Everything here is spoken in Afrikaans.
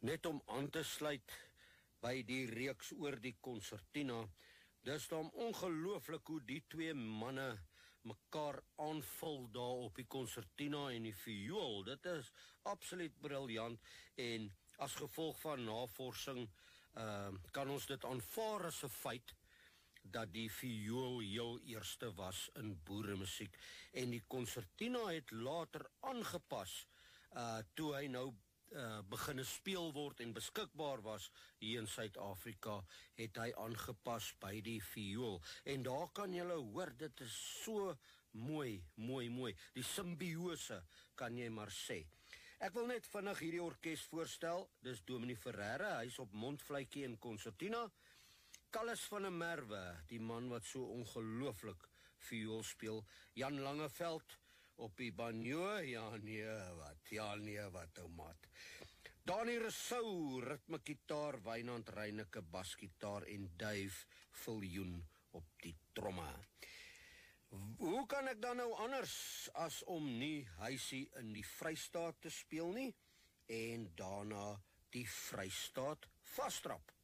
Net om aan te sluit by die reeks oor die konsertina, dis dan ongelooflik hoe die twee manne mekaar aanvul daar op die konsertina en die viool. Dit is absoluut briljant en as gevolg van navorsing kan ons dit aanvaar as 'n feit dat die viool heel eerste was in boeremusiek en die konsertina het later aangepas toe hy nou beginne speel word en beskikbaar was hier in Suid-Afrika, het hy aangepas by die viool. En daar kan julle hoor, dit is so mooi. Die symbiose, kan jy maar sê. Ek wil net vinnig hierdie orkes voorstel. Dis Dominee Ferreira, hy's op mondfluitjie en konsertina. Callis van der Merwe, die man wat so ongelooflik viool speel. Jan Langeveld op die banjo, ja nee wat ou maat. Dani Rousseau, ritmegitaar, Wynand Reyneke, basgitaar en Dave Viljoen op die tromme. Hoe kan ek dan nou anders as om nie huisie in die Vrystaat te speel nie en daarna die Vrystaat vasstrap?